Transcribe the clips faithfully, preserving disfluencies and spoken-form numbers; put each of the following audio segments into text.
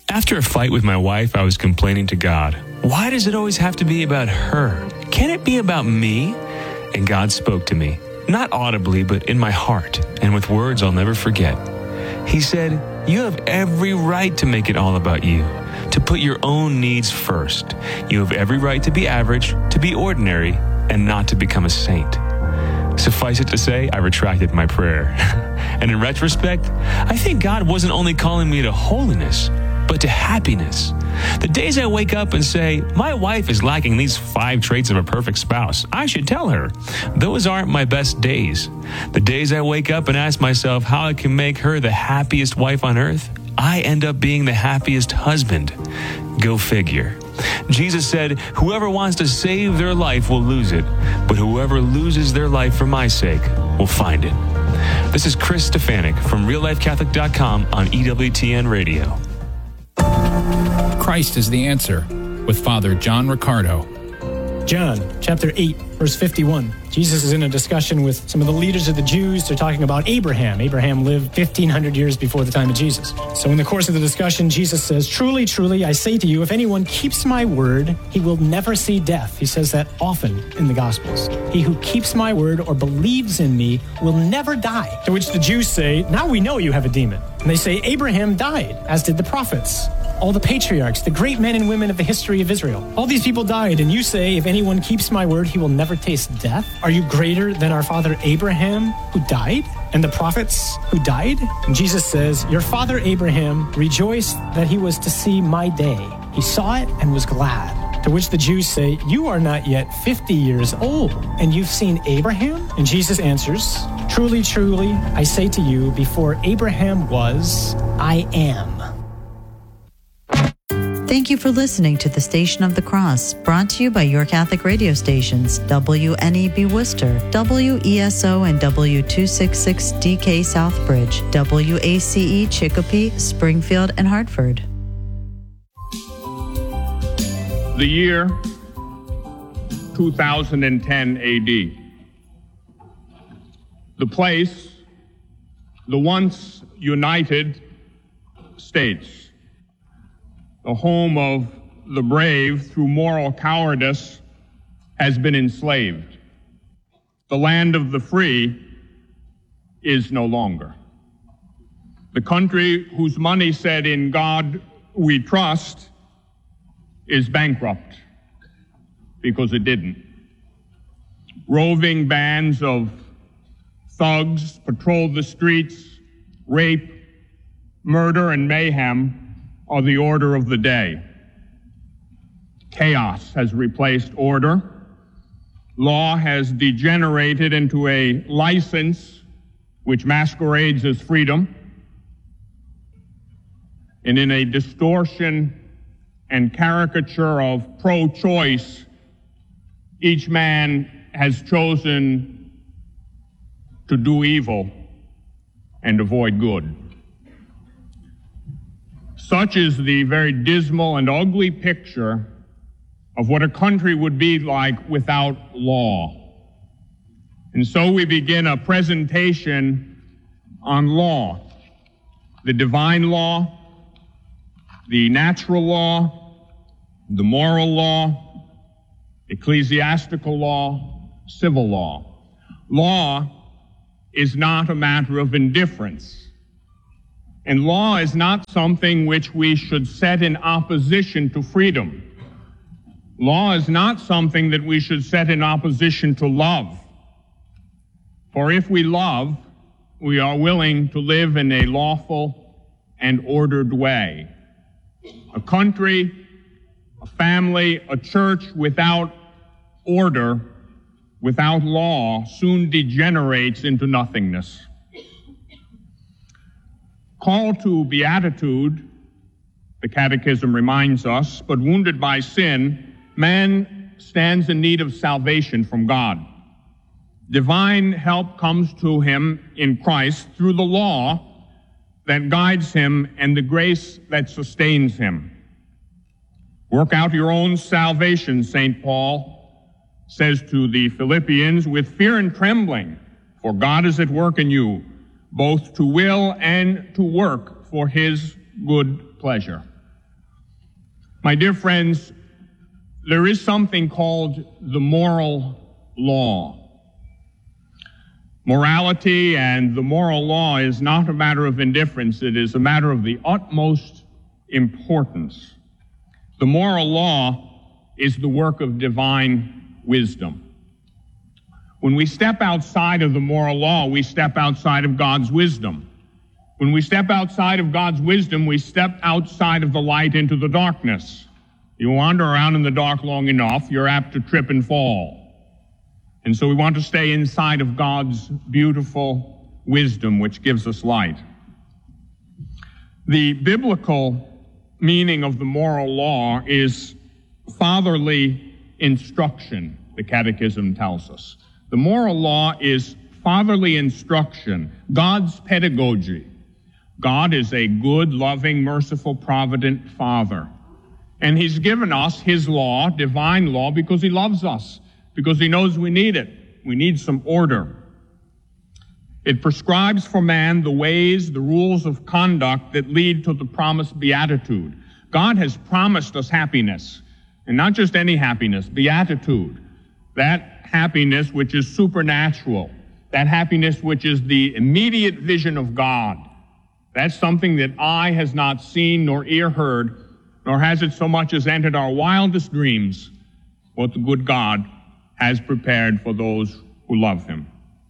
After a fight with my wife, I was complaining to God, "Why does it always have to be about her? Can't it be about me?" And God spoke to me, not audibly, but in my heart, and with words I'll never forget. He said, "You have every right to make it all about you, to put your own needs first. You have every right to be average, to be ordinary, and not to become a saint." Suffice it to say, I retracted my prayer. And in retrospect, I think God wasn't only calling me to holiness, but to happiness. The days I wake up and say, "My wife is lacking these five traits of a perfect spouse," I should tell her, those aren't my best days. The days I wake up and ask myself how I can make her the happiest wife on earth, I end up being the happiest husband. Go figure. Jesus said, "Whoever wants to save their life will lose it, but whoever loses their life for my sake will find it." This is Chris Stefanik from real life catholic dot com on E W T N Radio. Christ is the Answer with Father John Riccardo. John chapter eight, verse fifty-one. Jesus is in a discussion with some of the leaders of the Jews. They're talking about Abraham. Abraham lived fifteen hundred years before the time of Jesus. So in the course of the discussion, Jesus says, "Truly, truly, I say to you, if anyone keeps my word, he will never see death." He says that often in the Gospels. "He who keeps my word or believes in me will never die." To which the Jews say, "Now we know you have a demon." And they say, "Abraham died, as did the prophets. All the patriarchs, the great men and women of the history of Israel. All these people died, and you say, if anyone keeps my word, he will never taste death? Are you greater than our father Abraham, who died, and the prophets who died?" And Jesus says, "Your father Abraham rejoiced that he was to see my day. He saw it and was glad." To which the Jews say, "You are not yet fifty years old, and you've seen Abraham?" And Jesus answers, "Truly, truly, I say to you, before Abraham was, I am." Thank you for listening to the Station of the Cross, brought to you by your Catholic radio stations, W N E B Worcester, W E S O and W two sixty-six D K Southbridge, W A C E Chicopee, Springfield, and Hartford. The year two thousand ten A D. The place, the once United States, the home of the brave through moral cowardice, has been enslaved. The land of the free is no longer. The country whose money said, "In God we trust," is bankrupt because it didn't. Roving bands of thugs patrol the streets. Rape, murder, and mayhem are the order of the day. Chaos has replaced order. Law has degenerated into a license which masquerades as freedom. And in a distortion and caricature of pro-choice, each man has chosen to do evil and avoid good. Such is the very dismal and ugly picture of what a country would be like without law. And so we begin a presentation on law, the divine law, the natural law, the moral law, ecclesiastical law, civil law. Law is not a matter of indifference. And law is not something which we should set in opposition to freedom. Law is not something that we should set in opposition to love. For if we love, we are willing to live in a lawful and ordered way. A country, a family, a church without order, without law, soon degenerates into nothingness. Call to beatitude, the Catechism reminds us, but wounded by sin, man stands in need of salvation from God. Divine help comes to him in Christ through the law that guides him and the grace that sustains him. Work out your own salvation, Saint Paul says to the Philippians, with fear and trembling, for God is at work in you, both to will and to work for his good pleasure. My dear friends, there is something called the moral law. Morality and the moral law is not a matter of indifference. It is a matter of the utmost importance. The moral law is the work of divine wisdom. When we step outside of the moral law, we step outside of God's wisdom. When we step outside of God's wisdom, we step outside of the light into the darkness. You wander around in the dark long enough, you're apt to trip and fall. And so we want to stay inside of God's beautiful wisdom, which gives us light. The biblical meaning of the moral law is fatherly instruction, the Catechism tells us. The moral law is fatherly instruction, God's pedagogy. God is a good, loving, merciful, provident Father. And He's given us His law, divine law, because He loves us, because He knows we need it. We need some order. It prescribes for man the ways, the rules of conduct that lead to the promised beatitude. God has promised us happiness, and not just any happiness, beatitude. That happiness which is supernatural, that happiness which is the immediate vision of God. That's something that eye has not seen nor ear heard, nor has it so much as entered our wildest dreams, what the good God has prepared for those who love Him.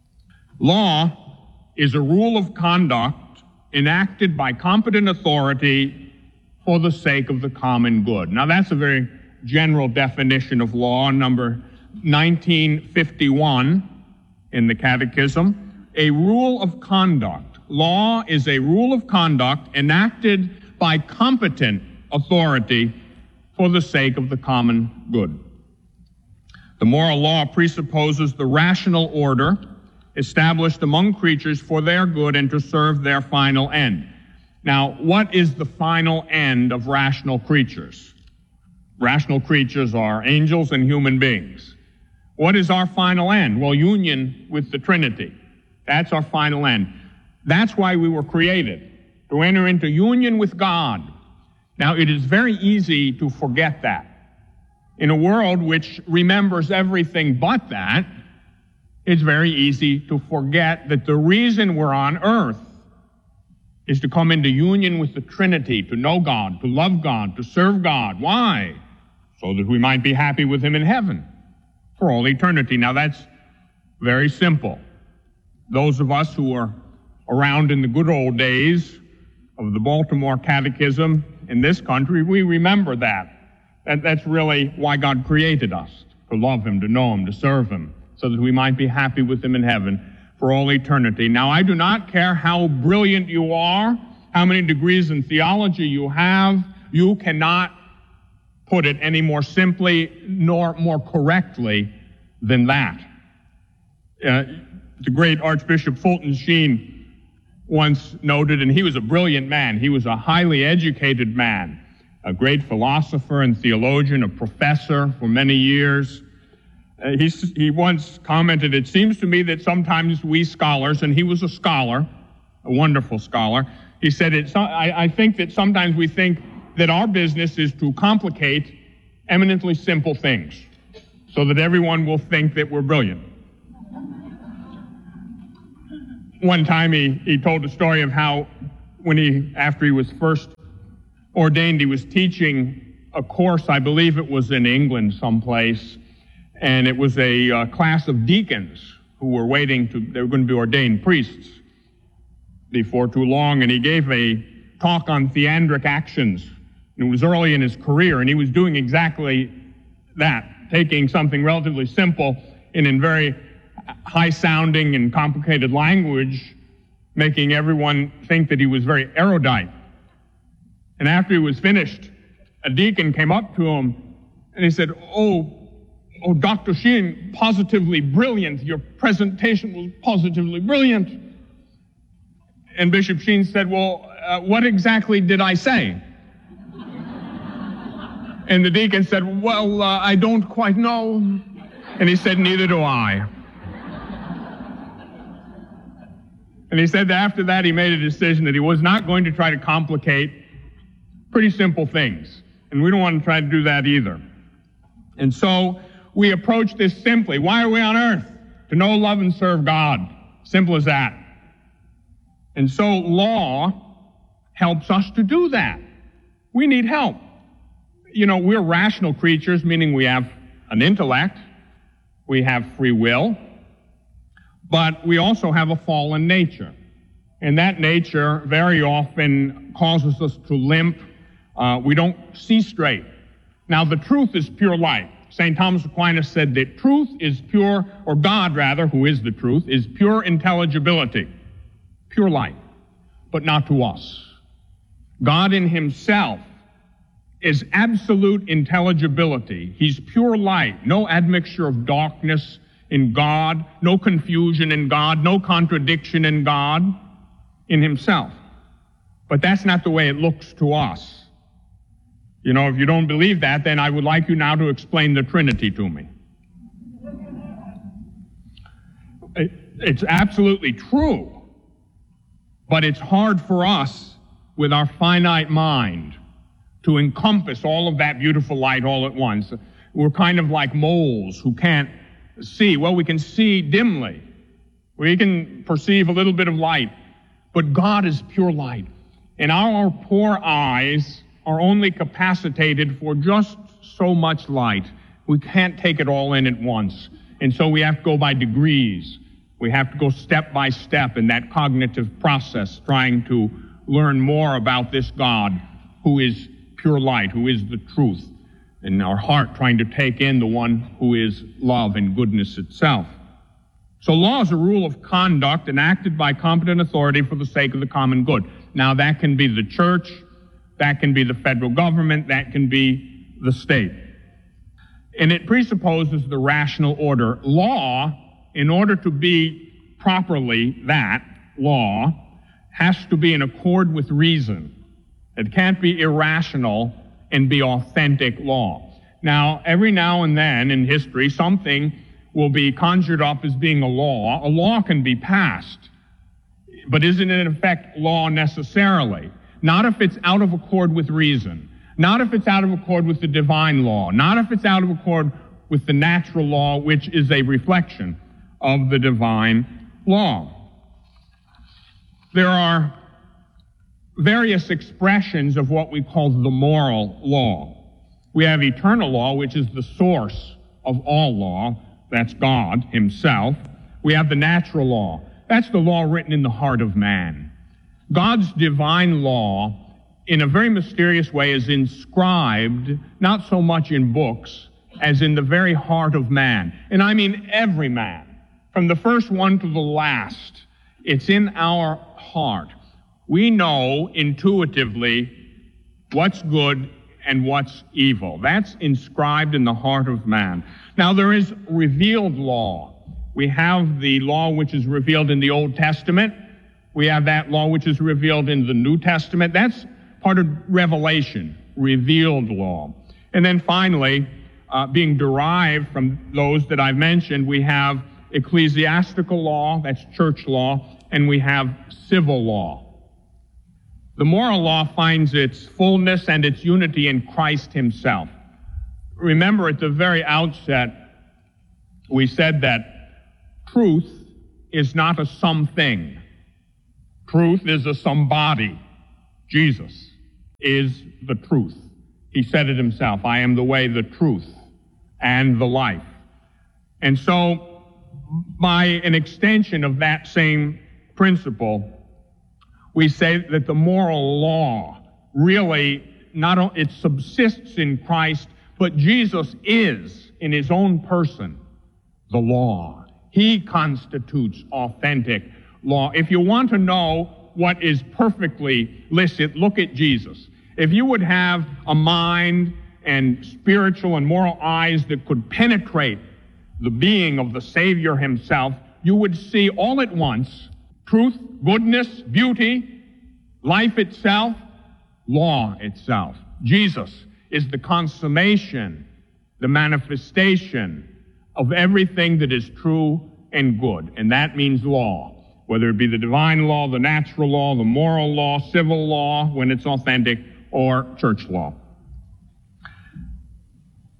Law is a rule of conduct enacted by competent authority for the sake of the common good. Now, that's a very general definition of law, number nineteen fifty-one in the Catechism. A rule of conduct. Law is a rule of conduct enacted by competent authority for the sake of the common good. The moral law presupposes the rational order established among creatures for their good and to serve their final end. Now, what is the final end of rational creatures? Rational creatures are angels and human beings. What is our final end? Well, union with the Trinity. That's our final end. That's why we were created, to enter into union with God. Now, it is very easy to forget that. In a world which remembers everything but that, it's very easy to forget that the reason we're on earth is to come into union with the Trinity, to know God, to love God, to serve God. Why? So that we might be happy with Him in heaven for all eternity. Now, that's very simple. Those of us who are around in the good old days of the Baltimore Catechism in this country, we remember that. that. That's really why God created us, to love Him, to know Him, to serve Him, so that we might be happy with Him in heaven for all eternity. Now, I do not care how brilliant you are, how many degrees in theology you have, you cannot put it any more simply nor more correctly than that. Uh, the great Archbishop Fulton Sheen once noted, and he was a brilliant man, he was a highly educated man, a great philosopher and theologian, a professor for many years. Uh, he, he once commented, it seems to me that sometimes we scholars, and he was a scholar, a wonderful scholar, he said, it's, I, I think that sometimes we think that our business is to complicate eminently simple things so that everyone will think that we're brilliant. One time he, he told a story of how when he, after he was first ordained, he was teaching a course, I believe it was in England someplace, and it was a uh, class of deacons who were waiting to, they were going to be ordained priests before too long, and he gave a talk on theandric actions. And it was early in his career, and he was doing exactly that, taking something relatively simple and in very high-sounding and complicated language, making everyone think that he was very erudite. And after he was finished, a deacon came up to him, and he said, oh, oh, Doctor Sheen, positively brilliant. Your presentation was positively brilliant. And Bishop Sheen said, well, uh, what exactly did I say? And the deacon said, well, uh, I don't quite know. And he said, neither do I. And he said that after that he made a decision that he was not going to try to complicate pretty simple things. And we don't want to try to do that either. And so we approach this simply. Why are we on earth? To know, love, and serve God. Simple as that. And so law helps us to do that. We need help. You know, we're rational creatures, meaning we have an intellect, we have free will, but we also have a fallen nature. And that nature very often causes us to limp. Uh, we don't see straight. Now, the truth is pure light. Saint Thomas Aquinas said that truth is pure, or God rather, who is the truth, is pure intelligibility, pure light, but not to us. God in himself is absolute intelligibility. He's pure light, no admixture of darkness in God, no confusion in God, no contradiction in God, in himself. But that's not the way it looks to us. You know, if you don't believe that, then I would like you now to explain the Trinity to me. It, it's absolutely true, but it's hard for us with our finite mind to encompass all of that beautiful light all at once. We're kind of like moles who can't see. Well, we can see dimly. We can perceive a little bit of light, but God is pure light. And our poor eyes are only capacitated for just so much light. We can't take it all in at once. And so we have to go by degrees. We have to go step by step in that cognitive process, trying to learn more about this God who is pure light, who is the truth, in our heart trying to take in the one who is love and goodness itself. So law is a rule of conduct enacted by competent authority for the sake of the common good. Now that can be the church, that can be the federal government, that can be the state. And it presupposes the rational order. Law, in order to be properly that, law, has to be in accord with reason. It can't be irrational and be authentic law. Now, every now and then in history, something will be conjured up as being a law. A law can be passed, but isn't it in effect law necessarily? Not if it's out of accord with reason. Not if it's out of accord with the divine law. Not if it's out of accord with the natural law, which is a reflection of the divine law. There are various expressions of what we call the moral law. We have eternal law, which is the source of all law. That's God himself. We have the natural law. That's the law written in the heart of man. God's divine law, in a very mysterious way, is inscribed not so much in books as in the very heart of man. And I mean every man, from the first one to the last. It's in our heart. We know intuitively what's good and what's evil. That's inscribed in the heart of man. Now, there is revealed law. We have the law which is revealed in the Old Testament. We have that law which is revealed in the New Testament. That's part of revelation, revealed law. And then finally, uh, being derived from those that I've mentioned, we have ecclesiastical law, that's church law, and we have civil law. The moral law finds its fullness and its unity in Christ himself. Remember, at the very outset, we said that truth is not a something. Truth is a somebody. Jesus is the truth. He said it himself, I am the way, the truth, and the life. And so, by an extension of that same principle, we say that the moral law really not only, it subsists in Christ, but Jesus is, in his own person, the law. He constitutes authentic law. If you want to know what is perfectly licit, look at Jesus. If you would have a mind and spiritual and moral eyes that could penetrate the being of the Savior himself, you would see all at once truth, goodness, beauty, life itself, law itself. Jesus is the consummation, the manifestation of everything that is true and good, and that means law. Whether it be the divine law, the natural law, the moral law, civil law, when it's authentic, or church law.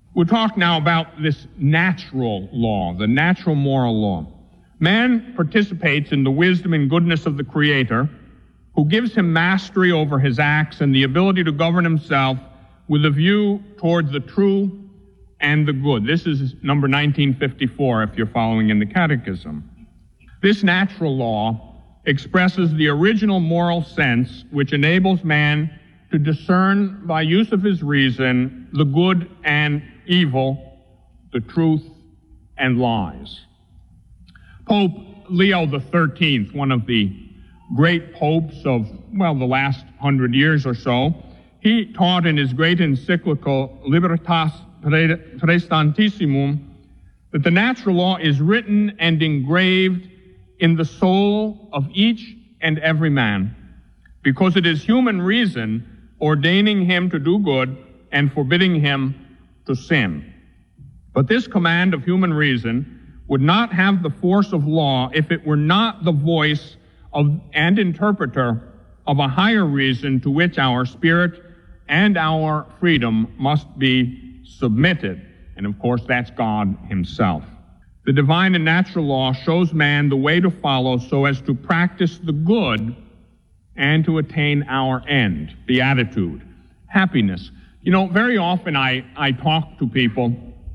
We'll talk now about this natural law, the natural moral law. Man participates in the wisdom and goodness of the Creator, who gives him mastery over his acts and the ability to govern himself with a view towards the true and the good. This is number nineteen fifty-four, if you're following in the Catechism. This natural law expresses the original moral sense which enables man to discern by use of his reason the good and evil, the truth and lies. Pope Leo the thirteenth, one of the great popes of, well, the last hundred years or so, he taught in his great encyclical Libertas Praestantissimum that the natural law is written and engraved in the soul of each and every man, because it is human reason ordaining him to do good and forbidding him to sin. But this command of human reason would not have the force of law if it were not the voice of and interpreter of a higher reason to which our spirit and our freedom must be submitted. And of course, that's God himself. The divine and natural law shows man the way to follow so as to practice the good and to attain our end, beatitude, happiness. You know, very often I, I talk to people,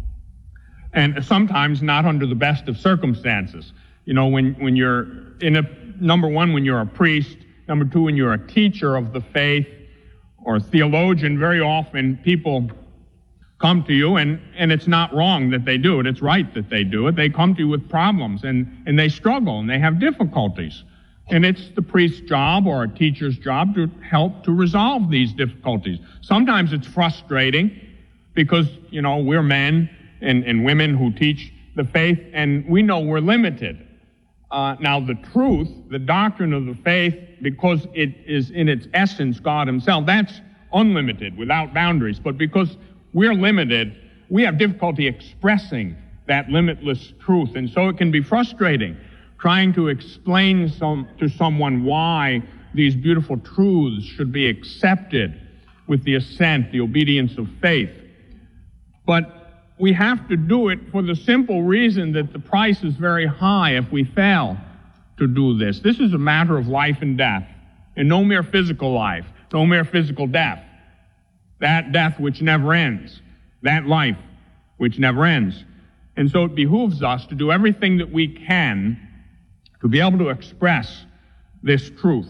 and sometimes not under the best of circumstances. You know, when, when you're in a, number one, when you're a priest, number two, when you're a teacher of the faith or a theologian, very often people come to you, and, and it's not wrong that they do it. It's right that they do it. They come to you with problems, and, and they struggle, and they have difficulties. And it's the priest's job or a teacher's job to help to resolve these difficulties. Sometimes it's frustrating because, you know, we're men and, and women who teach the faith, and we know we're limited. Uh, now, the truth, the doctrine of the faith, because it is in its essence God himself, that's unlimited, without boundaries. But because we're limited, we have difficulty expressing that limitless truth. And so it can be frustrating trying to explain some, to someone why these beautiful truths should be accepted with the assent, the obedience of faith. But we have to do it for the simple reason that the price is very high if we fail to do this. This is a matter of life and death, and no mere physical life, no mere physical death. That death which never ends, that life which never ends. And so it behooves us to do everything that we can to be able to express this truth.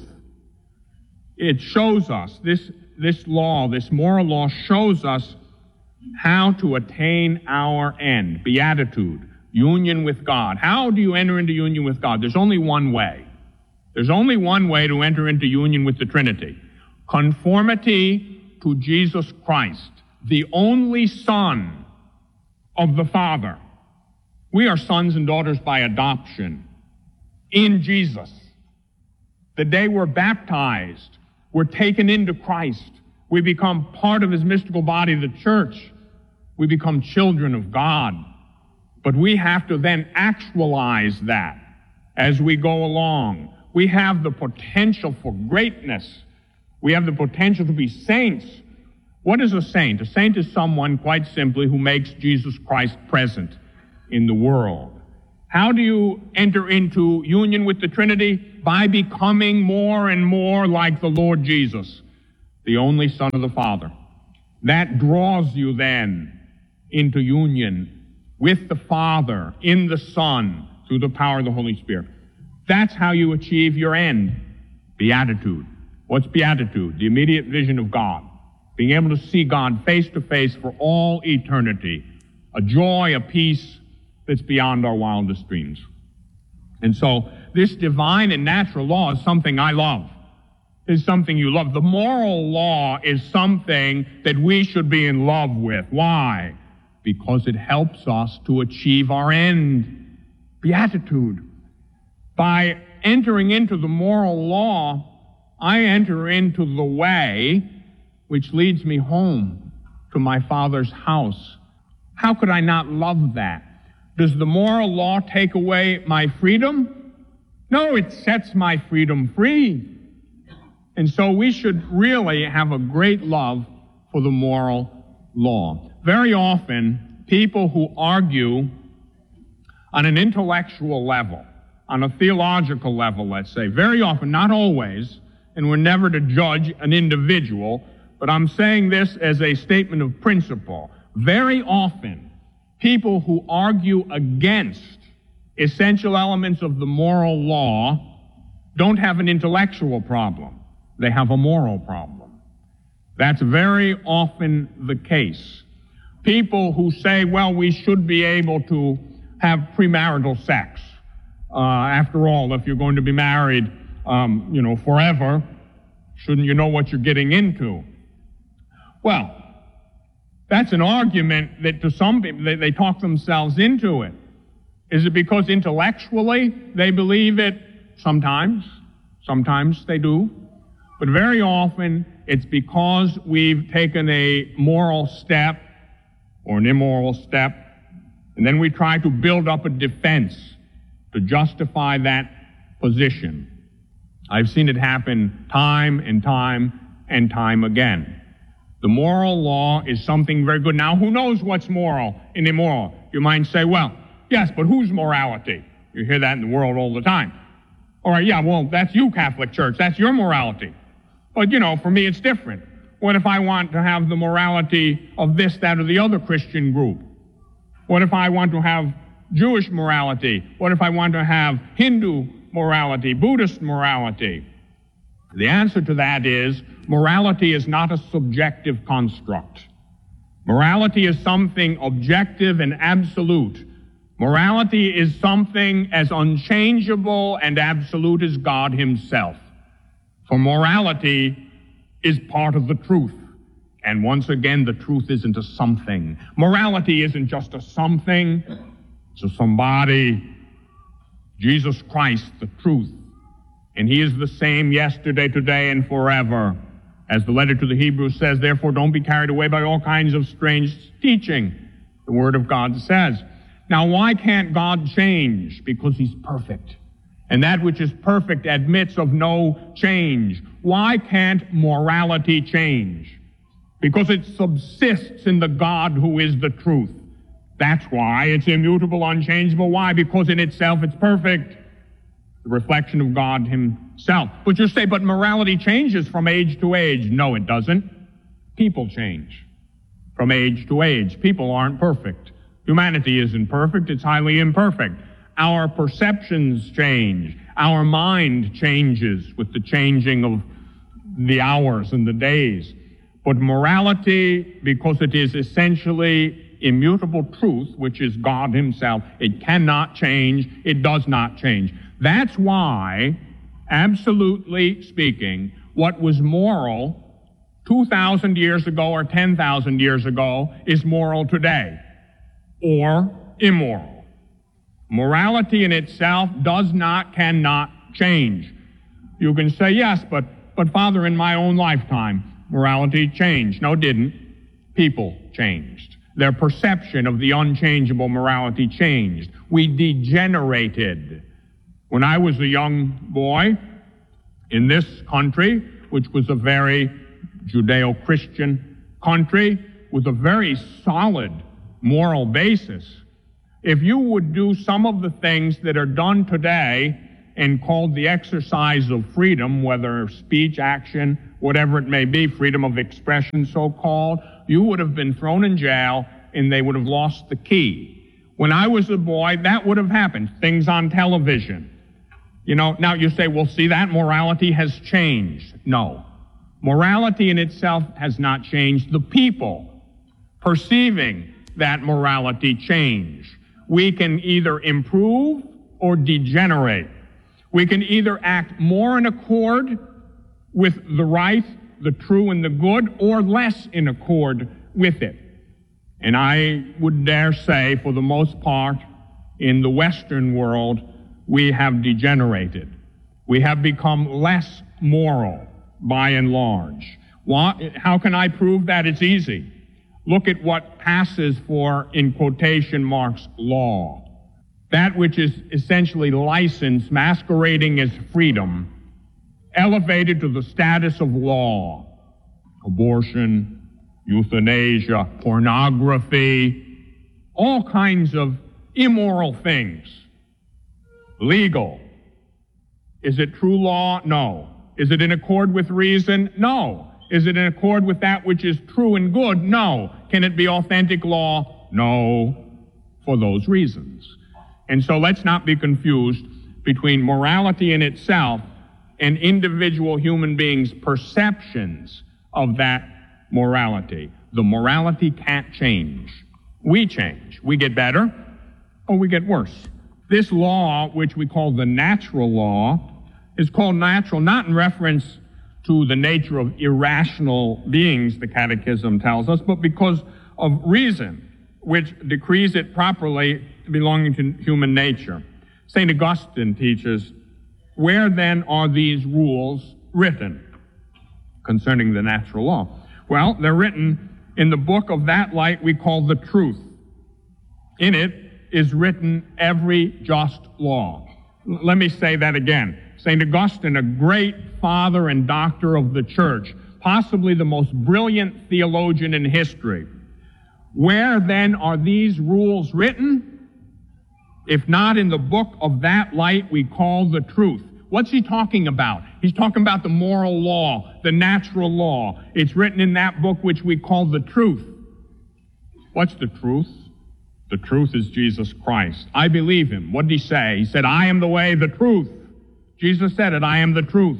It shows us, this, this law, this moral law shows us how to attain our end, beatitude, union with God. How do you enter into union with God? There's only one way. There's only one way to enter into union with the Trinity. Conformity to Jesus Christ, the only Son of the Father. We are sons and daughters by adoption in Jesus. The day we're baptized, we're taken into Christ. We become part of his mystical body, the church. We become children of God. But we have to then actualize that as we go along. We have the potential for greatness. We have the potential to be saints. What is a saint? A saint is someone, quite simply, who makes Jesus Christ present in the world. How do you enter into union with the Trinity? By becoming more and more like the Lord Jesus, the only Son of the Father. That draws you then into union with the Father, in the Son, through the power of the Holy Spirit. That's how you achieve your end, beatitude. What's beatitude? The immediate vision of God. Being able to see God face to face for all eternity. A joy, a peace that's beyond our wildest dreams. And so this divine and natural law is something I love. Is something you love. The moral law is something that we should be in love with. Why? Because it helps us to achieve our end, beatitude. By entering into the moral law, I enter into the way which leads me home to my Father's house. How could I not love that? Does the moral law take away my freedom? No, it sets my freedom free. And so we should really have a great love for the moral law. Very often, people who argue on an intellectual level, on a theological level, let's say, very often, not always, and we're never to judge an individual, but I'm saying this as a statement of principle. Very often, people who argue against essential elements of the moral law don't have an intellectual problem. They have a moral problem. That's very often the case. People who say, well, we should be able to have premarital sex. Uh, after all, if you're going to be married, um, you know, forever, shouldn't you know what you're getting into? Well, that's an argument that to some people, they, they talk themselves into it. Is it because intellectually they believe it? Sometimes. Sometimes they do. But very often it's because we've taken a moral step or an immoral step, and then we try to build up a defense to justify that position. I've seen it happen time and time and time again. The moral law is something very good. Now, who knows what's moral and immoral? You might say, well, yes, but whose morality? You hear that in the world all the time. All right, yeah, well, that's you, Catholic Church. That's your morality. But, you know, for me, it's different. What if I want to have the morality of this, that, or the other Christian group? What if I want to have Jewish morality? What if I want to have Hindu morality, Buddhist morality? The answer to that is morality is not a subjective construct. Morality is something objective and absolute. Morality is something as unchangeable and absolute as God himself. For morality is part of the truth. And once again, the truth isn't a something. Morality isn't just a something, it's a somebody. Jesus Christ, the truth. And he is the same yesterday, today, and forever. As the letter to the Hebrews says, therefore don't be carried away by all kinds of strange teaching, the Word of God says. Now, why can't God change? Because he's perfect. And that which is perfect admits of no change. Why can't morality change? Because it subsists in the God who is the truth. That's why it's immutable, unchangeable. Why? Because in itself it's perfect. The reflection of God himself. But you say, but morality changes from age to age. No, it doesn't. People change from age to age. People aren't perfect. Humanity isn't perfect. It's highly imperfect. Our perceptions change. Our mind changes with the changing of the hours and the days. But morality, because it is essentially immutable truth, which is God himself, it cannot change. It does not change. That's why, absolutely speaking, what was moral two thousand years ago or ten thousand years ago is moral today, or immoral. Morality in itself does not, cannot change. You can say, yes, but, but Father, in my own lifetime, morality changed. No, it didn't. People changed. Their perception of the unchangeable morality changed. We degenerated. When I was a young boy in this country, which was a very Judeo-Christian country with a very solid moral basis, if you would do some of the things that are done today and called the exercise of freedom, whether speech, action, whatever it may be, freedom of expression so-called, you would have been thrown in jail and they would have lost the key. When I was a boy, that would have happened. Things on television. You know, now you say, well, see, that morality has changed. No. Morality in itself has not changed. The people perceiving that morality change. We can either improve or degenerate. We can either act more in accord with the right, the true, and the good, or less in accord with it. And I would dare say, for the most part, in the Western world, we have degenerated. We have become less moral, by and large. What, how can I prove that? It's easy. Look at what passes for, in quotation marks, law. That which is essentially license masquerading as freedom, elevated to the status of law. Abortion, euthanasia, pornography, all kinds of immoral things. Legal. Is it true law? No. Is it in accord with reason? No. Is it in accord with that which is true and good? No. Can it be authentic law? No. For those reasons. And so let's not be confused between morality in itself and individual human beings' perceptions of that morality. The morality can't change. We change. We get better or we get worse. This law, which we call the natural law, is called natural not in reference to the nature of irrational beings, the Catechism tells us, but because of reason, which decrees it properly belonging to human nature. Saint Augustine teaches, where then are these rules written concerning the natural law? Well, they're written in the book of that light we call the truth. In it is written every just law. L- let me say that again. Saint Augustine, a great father and doctor of the church, possibly the most brilliant theologian in history. Where then are these rules written? If not in the book of that light we call the truth. What's he talking about? He's talking about the moral law, the natural law. It's written in that book which we call the truth. What's the truth? The truth is Jesus Christ. I believe him. What did he say? He said, I am the way, the truth. Jesus said it, I am the truth.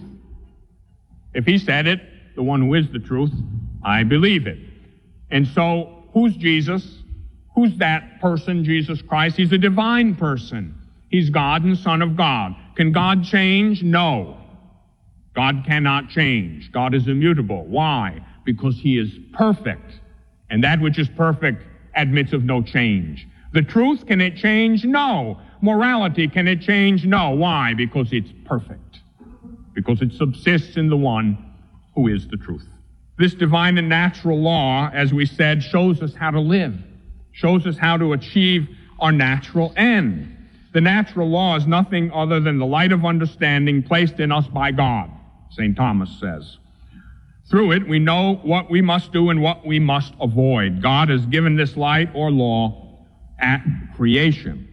If he said it, the one who is the truth, I believe it. And so, who's Jesus? Who's that person, Jesus Christ? He's a divine person. He's God and Son of God. Can God change? No. God cannot change. God is immutable. Why? Because he is perfect. And that which is perfect admits of no change. The truth, can it change? No. Morality, can it change? No. Why? Because it's perfect. Because it subsists in the one who is the truth. This divine and natural law, as we said, shows us how to live, shows us how to achieve our natural end. The natural law is nothing other than the light of understanding placed in us by God, Saint Thomas says. Through it, we know what we must do and what we must avoid. God has given this light or law at creation.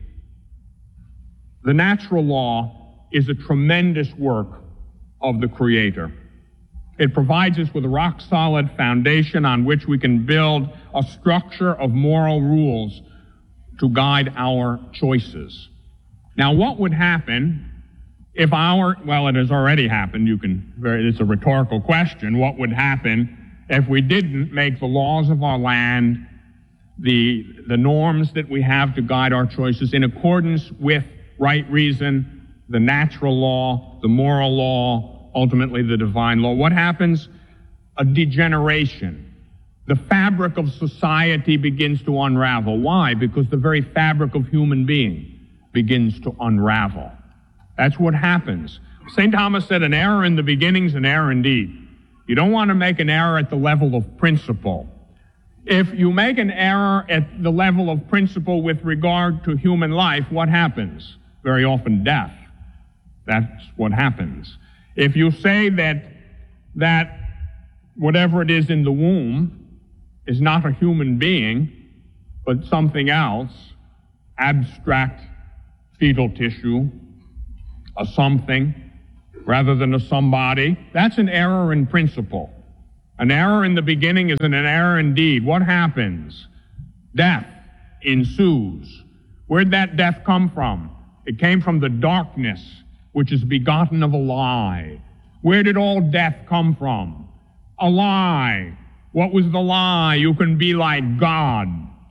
The natural law is a tremendous work of the Creator. It provides us with a rock-solid foundation on which we can build a structure of moral rules to guide our choices. Now, what would happen if our, well, it has already happened, you can, it's a rhetorical question, what would happen if we didn't make the laws of our land, the, the norms that we have to guide our choices in accordance with right reason, the natural law, the moral law, ultimately the divine law? What happens? A degeneration. The fabric of society begins to unravel. Why? Because the very fabric of human being begins to unravel. That's what happens. Saint Thomas said an error in the beginning is an error indeed. You don't want to make an error at the level of principle. If you make an error at the level of principle with regard to human life, what happens? Very often death. That's what happens. If you say that that whatever it is in the womb is not a human being, but something else, abstract fetal tissue, a something, rather than a somebody, that's an error in principle. An error in the beginning is an error indeed. What happens? Death ensues. Where'd that death come from? It came from the darkness, which is begotten of a lie. Where did all death come from? A lie. What was the lie? You can be like God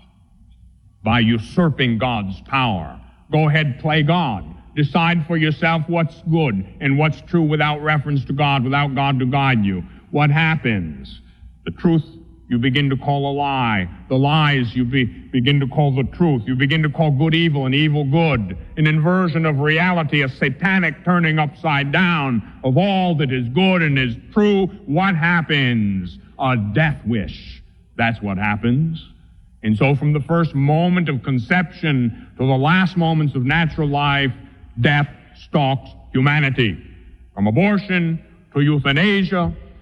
by usurping God's power. Go ahead, play God. Decide for yourself what's good and what's true without reference to God, without God to guide you. What happens? The truth you begin to call a lie. The lies you be, begin to call the truth. You begin to call good evil and evil good. An inversion of reality, a satanic turning upside down of all that is good and is true. What happens? A death wish. That's what happens. And so from the first moment of conception to the last moments of natural life, death stalks humanity. From abortion to euthanasia,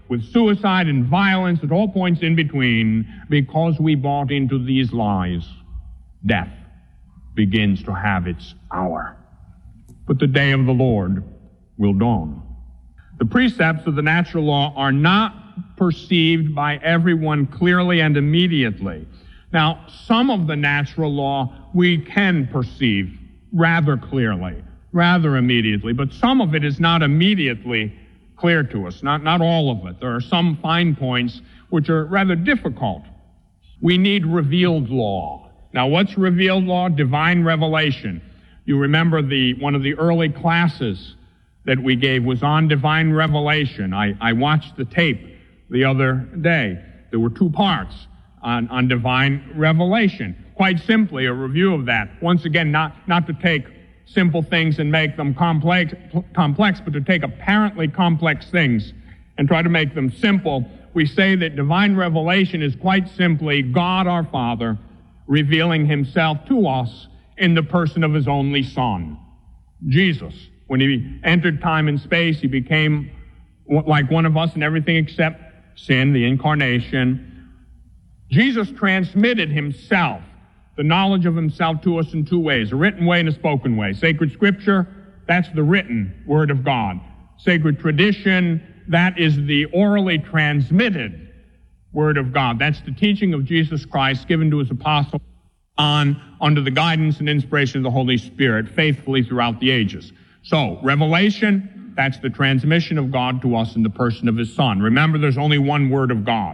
with suicide and violence at all points in between, because we bought into these lies, death begins to have its hour. But the day of the Lord will dawn. The precepts of the natural law are not perceived by everyone clearly and immediately. Now, some of the natural law we can perceive rather clearly, rather immediately, but some of it is not immediately clear to us, not, not all of it. There are some fine points which are rather difficult. We need revealed law. Now, what's revealed law? Divine revelation. You remember the one of the early classes that we gave was on divine revelation. I, I watched the tape the other day. There were two parts on, on divine revelation. Quite simply, a review of that. Once again, not, not to take simple things and make them complex, complex, but to take apparently complex things and try to make them simple. We say that divine revelation is quite simply God our Father revealing himself to us in the person of his only Son, Jesus. When he entered time and space, he became like one of us in everything except sin, the incarnation. Jesus transmitted himself, the knowledge of himself, to us in two ways, a written way and a spoken way. Sacred Scripture, that's the written Word of God. Sacred tradition, that is the orally transmitted Word of God. That's the teaching of Jesus Christ given to his apostles on under the guidance and inspiration of the Holy Spirit faithfully throughout the ages. So, revelation, that's the transmission of God to us in the person of his Son. Remember, there's only one Word of God.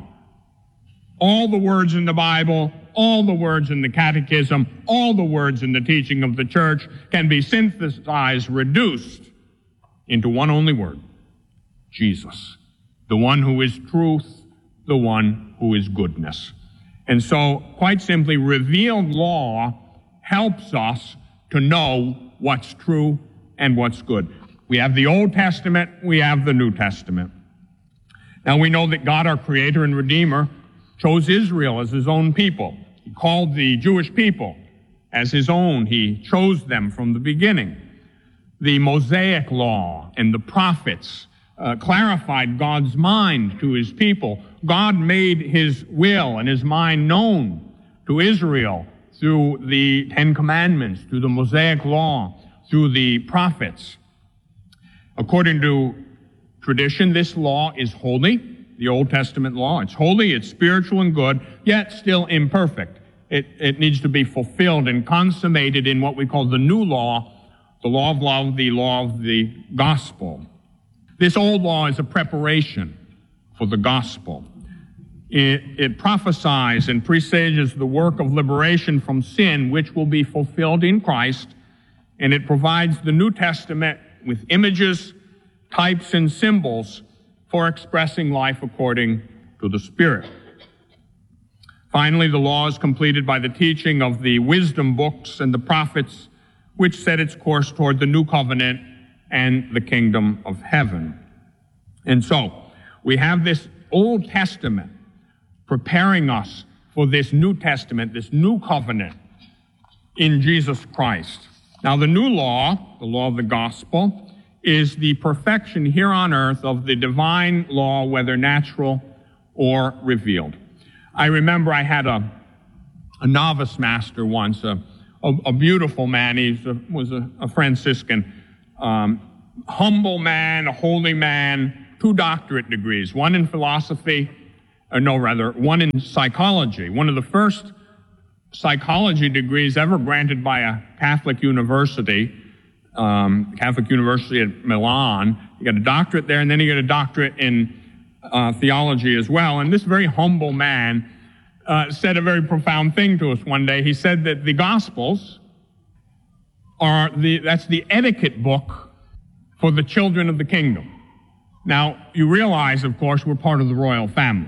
All the words in the Bible, all the words in the Catechism, all the words in the teaching of the Church can be synthesized, reduced into one only word: Jesus. The one who is truth, the one who is goodness. And so, quite simply, revealed law helps us to know what's true and what's good. We have the Old Testament, we have the New Testament. Now we know that God, our Creator and Redeemer, chose Israel as his own people. He called the Jewish people as his own. He chose them from the beginning. The Mosaic Law and the prophets uh, clarified God's mind to his people. God made his will and his mind known to Israel through the Ten Commandments, through the Mosaic Law, through the prophets. According to tradition, this law is holy, the Old Testament law. It's holy, it's spiritual and good, yet still imperfect. It, it needs to be fulfilled and consummated in what we call the new law, the law of love, the law of the gospel. This old law is a preparation for the gospel. It, it prophesies and presages the work of liberation from sin, which will be fulfilled in Christ, and it provides the New Testament with images, types, and symbols for expressing life according to the Spirit. Finally, the law is completed by the teaching of the wisdom books and the prophets, which set its course toward the new covenant and the kingdom of heaven. And so, we have this Old Testament preparing us for this New Testament, this new covenant in Jesus Christ. Now, the new law, the law of the gospel, is the perfection here on earth of the divine law, whether natural or revealed. I remember I had a, a novice master once, a, a, a beautiful man. He was a, a Franciscan, um, humble man, a holy man, two doctorate degrees, one in philosophy, or no, rather, one in psychology, one of the first psychology degrees ever granted by a Catholic university, um, Catholic University at Milan. You got a doctorate there, and then you got a doctorate in uh, theology as well. And this very humble man uh, said a very profound thing to us one day. He said that the Gospels are the, that's the etiquette book for the children of the kingdom. Now, you realize, of course, we're part of the royal family.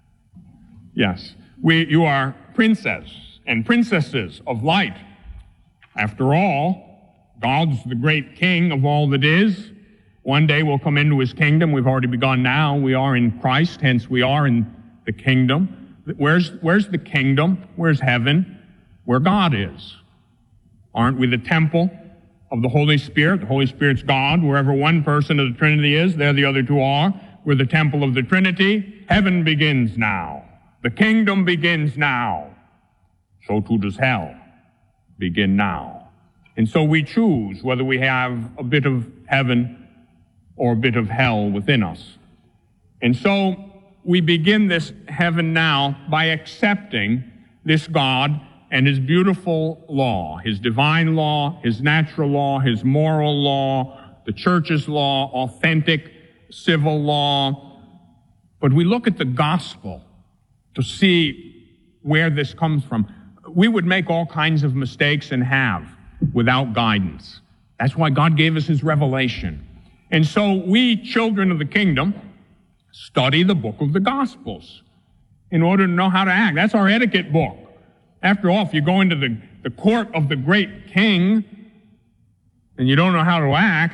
Yes, we, you are princes and princesses of light. After all, God's the great king of all that is. One day we'll come into his kingdom. We've already begun now. We are in Christ, hence we are in the kingdom. Where's, where's the kingdom? Where's heaven? Where God is. Aren't we the temple of the Holy Spirit? The Holy Spirit's God. Wherever one person of the Trinity is, there the other two are. We're the temple of the Trinity. Heaven begins now. The kingdom begins now. So too does hell begin now. And so we choose whether we have a bit of heaven or a bit of hell within us. And so we begin this heaven now by accepting this God and his beautiful law, his divine law, his natural law, his moral law, the church's law, authentic civil law. But we look at the gospel to see where this comes from. We would make all kinds of mistakes and have without guidance. That's why God gave us his revelation. And so we, children of the kingdom, study the book of the Gospels in order to know how to act. That's our etiquette book. After all, if you go into the, the court of the great king and you don't know how to act,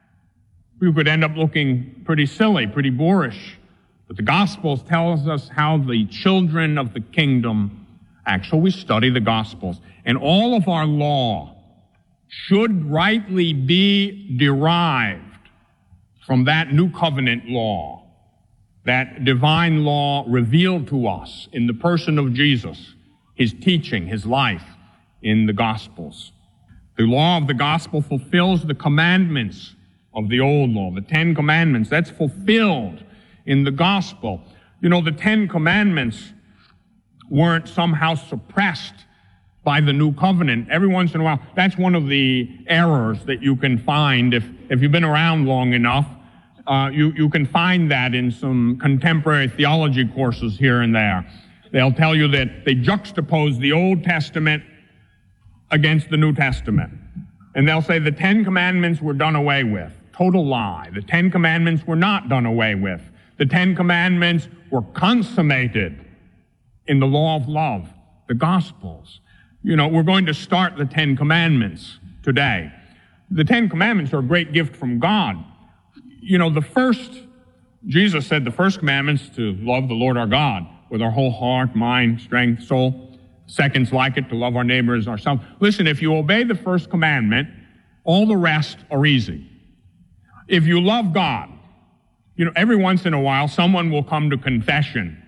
you could end up looking pretty silly, pretty boorish. But the Gospels tells us how the children of the kingdom act. So we study the Gospels. And all of our law should rightly be derived from that new covenant law, that divine law revealed to us in the person of Jesus, his teaching, his life in the Gospels. The law of the Gospel fulfills the commandments of the old law, the Ten Commandments. That's fulfilled in the Gospel. You know, the Ten Commandments weren't somehow suppressed by the new covenant. Every once in a while, that's one of the errors that you can find if, if you've been around long enough. Uh, you, you can find that in some contemporary theology courses here and there. They'll tell you that they juxtapose the Old Testament against the New Testament. And they'll say the Ten Commandments were done away with. Total lie. The Ten Commandments were not done away with. The Ten Commandments were consummated in the law of love, the Gospels. You know, we're going to start the Ten Commandments today. The Ten Commandments are a great gift from God. You know, the first, Jesus said the first commandment's to love the Lord our God with our whole heart, mind, strength, soul. Second's like it, to love our neighbor as ourselves. Listen, if you obey the first commandment, all the rest are easy. If you love God, you know, every once in a while, someone will come to confession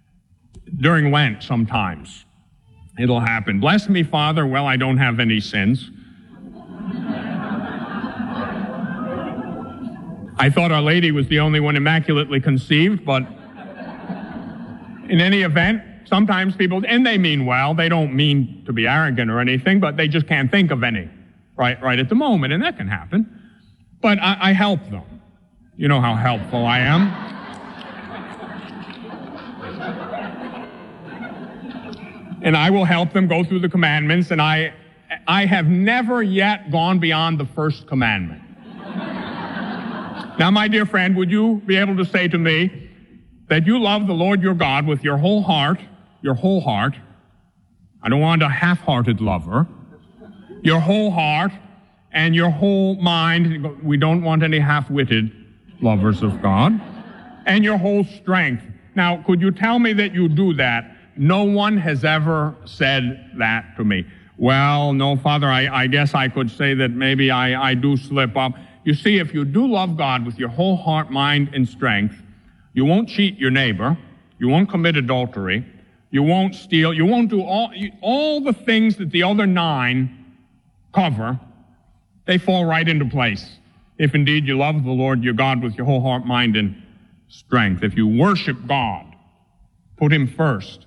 during Lent sometimes. It'll happen. Bless me, Father. Well, I don't have any sins. I thought Our Lady was the only one immaculately conceived, but in any event, sometimes people, and they mean well, they don't mean to be arrogant or anything, but they just can't think of any right, right at the moment, and that can happen. But I, I help them. You know how helpful I am. And I will help them go through the commandments, and I, I have never yet gone beyond the first commandment. Now, my dear friend, would you be able to say to me that you love the Lord your God with your whole heart, your whole heart? I don't want a half-hearted lover. Your whole heart and your whole mind. We don't want any half-witted lovers of God. And your whole strength. Now, could you tell me that you do that? No one has ever said that to me. Well, no, Father, I, I guess I could say that maybe I, I do slip up. You see, if you do love God with your whole heart, mind, and strength, you won't cheat your neighbor, you won't commit adultery, you won't steal, you won't do all, all the things that the other nine cover. They fall right into place. If indeed you love the Lord your God with your whole heart, mind, and strength. If you worship God, put him first,